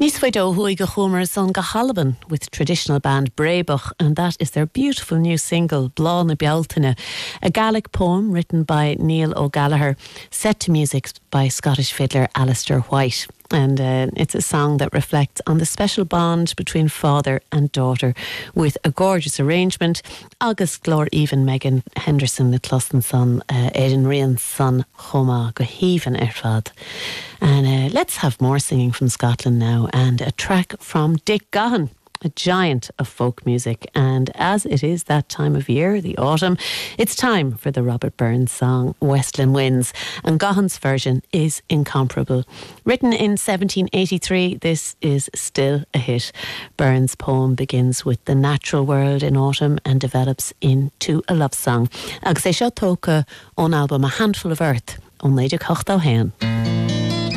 Níos faidó huaig go chumar son go Halaban with traditional band Bréabach, and that is their beautiful new single, Blá na Bealtaine, a Gaelic poem written by Neil O'Gallagher, set to music by Scottish fiddler Alistair White. And it's a song that reflects on the special bond between father and daughter, with a gorgeous arrangement. Agus glór even Megan Henderson na Closton son, Aidan Rian's son, Choma go hívan fad. And let's have more singing from Scotland now, and a track from Dick Gahan, a giant of folk music. And as it is that time of year, the autumn, it's time for the Robert Burns song Westland Winds, and Gahan's version is incomparable. Written in 1783, this is still a hit. Burns' poem begins with the natural world in autumn and develops into a love song. Agus é seo tóca ón album A Handful of Earth, ón 1981.